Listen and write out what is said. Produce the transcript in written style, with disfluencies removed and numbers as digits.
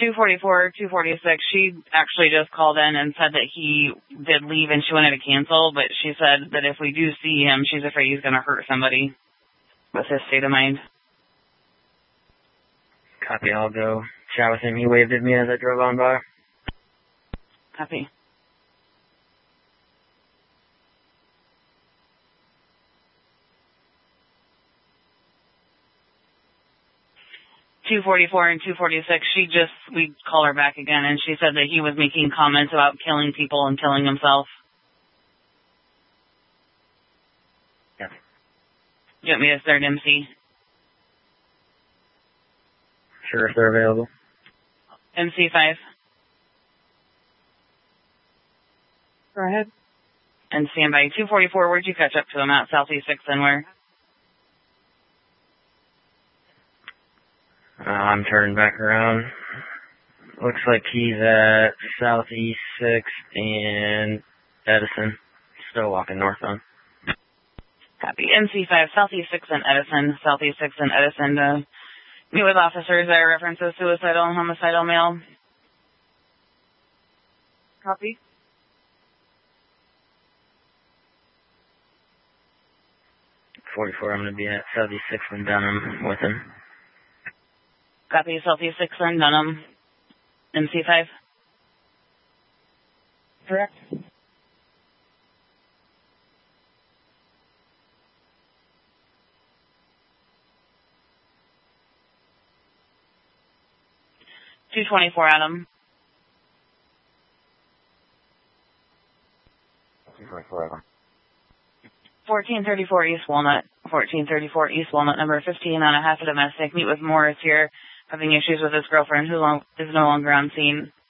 244, 246, she actually just called in and said that he did leave and she wanted to cancel, but she said that if we do see him, she's afraid he's going to hurt somebody with his state of mind. Copy, I'll go chat with him. He waved at me as I drove on by. Copy. .244 and 246, we call her back again, and she said that he was making comments about killing people and killing himself. Yeah. You want me to start MC? Sure, if they're available. MC5. Go ahead. And standby. 244, where'd you catch up to him at? Southeast 6 and where? I'm turning back around. Looks like he's at Southeast 6 and Edison. Still walking northbound. Copy. MC5, Southeast 6 and Edison. Southeast 6 and Edison to meet with officers that references suicidal and homicidal male. Copy. .44, I'm going to be at Southeast 6 and Dunham with him. Copy. Southeast 6 and Dunham. MC5. Correct. .224, Adam. 224, Adam. 1434 East Walnut. 1434 East Walnut, number 15 on a half a domestic. Meet with Morris here, having issues with his girlfriend who is no longer on scene.